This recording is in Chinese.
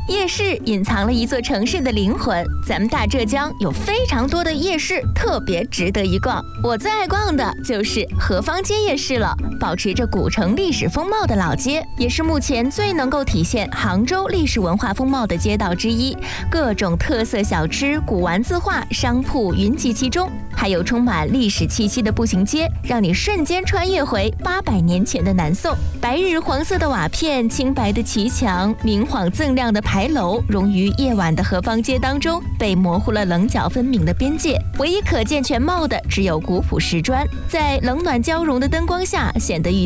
夜市隐藏了一座城市的灵魂，咱们大浙江有非常多的夜市，特别值得一逛。我最爱逛的就是河坊街夜市了，保持着古城历史风貌的老街，也是目前最能够体现杭州历史文化风貌的街道之一。各种特色小吃、古玩字画、商铺云集其中，还有充满历史气息的步行街，让你瞬间穿越回800年前的南宋。白日黄色的瓦片，清白的旗墙，明晃锃亮的牌楼，融于夜晚的河坊街当中，被模糊了棱角分明的边界。唯一可见全貌的只有古朴石砖，在冷暖交融的灯光下，显得愈